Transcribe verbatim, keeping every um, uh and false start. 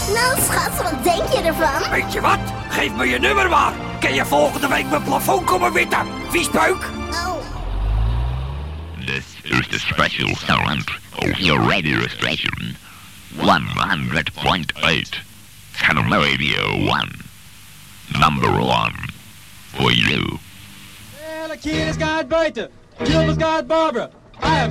Nou, schat, wat denk je ervan? Weet je wat? Geef me je nummer maar. Kan je volgende week mijn plafond komen witten? Viespeuk? Oh. This is the special sound of your radio station. one hundred point eight. Channel Radio one. Number one. For you. Well, Akita's got Bertha. Gilda's got Barbara.